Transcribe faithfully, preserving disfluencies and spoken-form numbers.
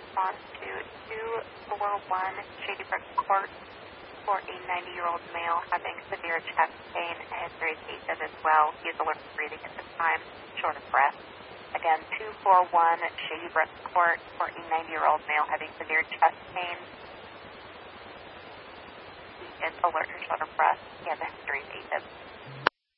response to two four one Shady Brook Court for a ninety-year-old male having severe chest pain and history of AFib as well. He is alert to breathing at this time, short of breath. Again, two four one Shady Brook Court for a ninety-year-old male having severe chest pain. He is alert and short of breath. He has a history of AFib.